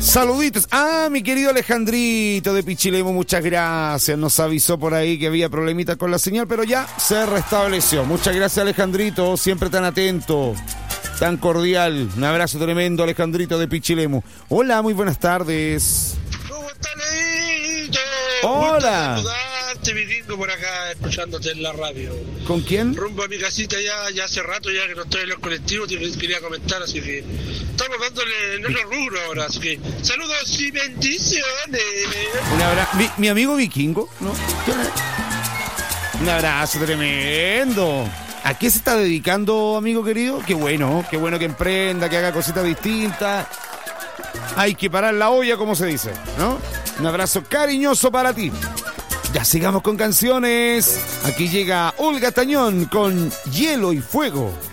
Saluditos. Mi querido Alejandrito de Pichilemu, muchas gracias. Nos avisó por ahí que había problemitas con la señal, pero ya se restableció. Muchas gracias, Alejandrito, siempre tan atento, tan cordial. Un abrazo tremendo, Alejandrito de Pichilemu. Hola, muy buenas tardes. ¿Cómo estás, Leito? Hola. Saludarte, vikingo, por acá, escuchándote en la radio. ¿Con quién? Rumbo a mi casita ya hace rato, ya que no estoy en los colectivos, te quería comentar, así que estamos dándole en otro rubro ahora, así que saludos y bendiciones. Un abrazo. Mi amigo vikingo, ¿no? Un abrazo tremendo. ¿A qué se está dedicando, amigo querido? Qué bueno que emprenda, que haga cositas distintas. Hay que parar la olla, como se dice, ¿no? Un abrazo cariñoso para ti. Ya sigamos con canciones. Aquí llega Olga Tañón con Hielo y Fuego.